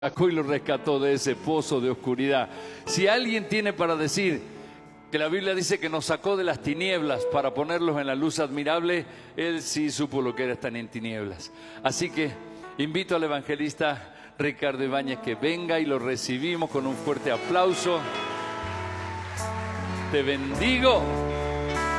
sacó y lo rescató de ese pozo de oscuridad. Si alguien tiene para decir que la Biblia dice que nos sacó de las tinieblas para ponerlos en la luz admirable, él sí supo lo que era estar en tinieblas. Así que invito al evangelista Ricardo Ibáñez que venga y lo recibimos con un fuerte aplauso. Te bendigo.